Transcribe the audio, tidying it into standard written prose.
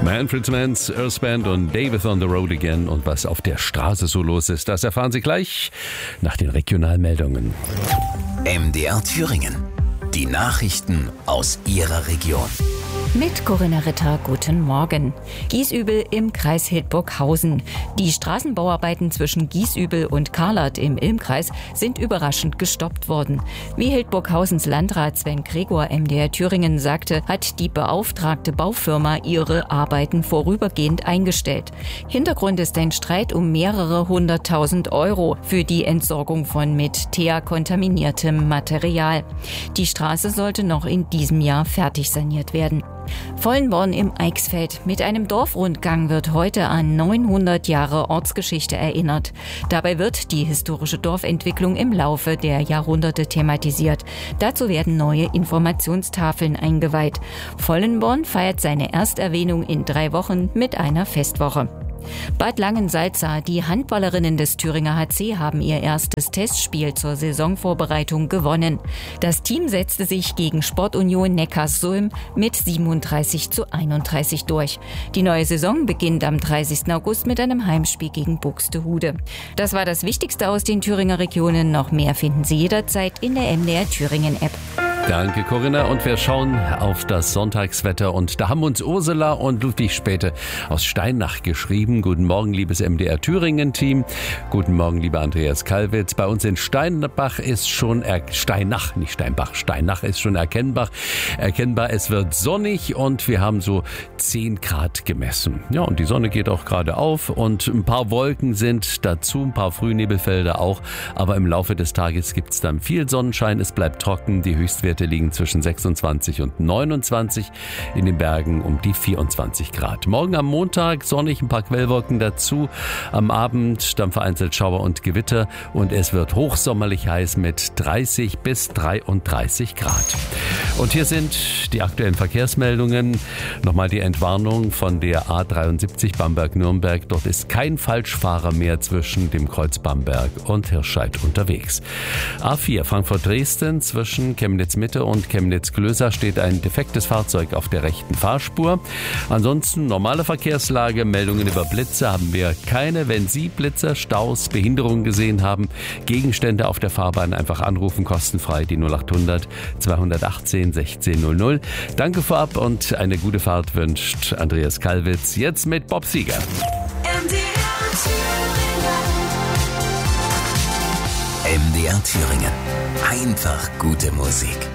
Manfred Mann's Earth Band und David on the Road Again. Und was auf der Straße so los ist, das erfahren Sie gleich nach den Regionalmeldungen. MDR Thüringen. Die Nachrichten aus Ihrer Region. Mit Corinna Ritter, guten Morgen. Giesübel im Kreis Hildburghausen. Die Straßenbauarbeiten zwischen Giesübel und Karlert im Ilmkreis sind überraschend gestoppt worden. Wie Hildburghausens Landrat Sven Gregor MDR Thüringen sagte, hat die beauftragte Baufirma ihre Arbeiten vorübergehend eingestellt. Hintergrund ist ein Streit um mehrere 100.000 € für die Entsorgung von mit Teer kontaminiertem Material. Die Straße sollte noch in diesem Jahr fertig saniert werden. Vollenborn im Eichsfeld. Mit einem Dorfrundgang wird heute an 900 Jahre Ortsgeschichte erinnert. Dabei wird die historische Dorfentwicklung im Laufe der Jahrhunderte thematisiert. Dazu werden neue Informationstafeln eingeweiht. Vollenborn feiert seine Ersterwähnung in 3 Wochen mit einer Festwoche. Bad Langensalza. Die Handballerinnen des Thüringer HC haben ihr erstes Testspiel zur Saisonvorbereitung gewonnen. Das Team setzte sich gegen Sportunion Neckarsulm mit 37:31 durch. Die neue Saison beginnt am 30. August mit einem Heimspiel gegen Buxtehude. Das war das Wichtigste aus den Thüringer Regionen. Noch mehr finden Sie jederzeit in der MDR Thüringen App. Danke, Corinna. Und wir schauen auf das Sonntagswetter. Und da haben uns Ursula und Ludwig Späte aus Steinach geschrieben. Guten Morgen, liebes MDR Thüringen-Team. Guten Morgen, lieber Andreas Kalwitz. Bei uns in Steinach ist schon Steinach ist schon erkennbar. Es wird sonnig und wir haben so 10 Grad gemessen. Ja, und die Sonne geht auch gerade auf und ein paar Wolken sind dazu, ein paar Frühnebelfelder auch. Aber im Laufe des Tages gibt's dann viel Sonnenschein. Es bleibt trocken. Die Höchstwerte liegen zwischen 26 und 29, in den Bergen um die 24 Grad. Morgen am Montag sonnig, ein paar Quellwolken dazu. Am Abend dann vereinzelt Schauer und Gewitter und es wird hochsommerlich heiß mit 30 bis 33 Grad. Und hier sind die aktuellen Verkehrsmeldungen. Nochmal die Entwarnung von der A73 Bamberg-Nürnberg. Dort ist kein Falschfahrer mehr zwischen dem Kreuz Bamberg und Hirscheid unterwegs. A4 Frankfurt-Dresden zwischen Chemnitz-Mitte und Chemnitz-Klößer steht ein defektes Fahrzeug auf der rechten Fahrspur. Ansonsten normale Verkehrslage, Meldungen über Blitze haben wir keine. Wenn Sie Blitzer, Staus, Behinderungen gesehen haben, Gegenstände auf der Fahrbahn einfach anrufen, kostenfrei die 0800 218 1600. Danke vorab und eine gute Fahrt wünscht Andreas Kalwitz. Jetzt mit Bob Seger. MDR Thüringen. Einfach gute Musik.